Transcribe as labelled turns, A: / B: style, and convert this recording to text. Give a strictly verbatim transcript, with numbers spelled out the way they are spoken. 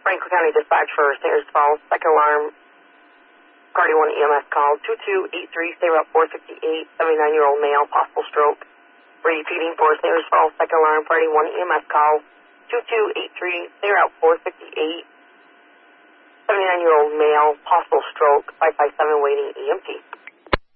A: Franklin County Dispatch for Saint Louis Falls, second alarm, Priority one E M S call, two two eight three, stay route four fifty-eight, seventy-nine-year-old male, possible stroke. Repeating for Saint Louis Falls, second alarm, Priority one E M S call, two two eight three, stay route four fifty-eight, seventy-nine-year-old male, possible stroke, five five seven waiting E M T.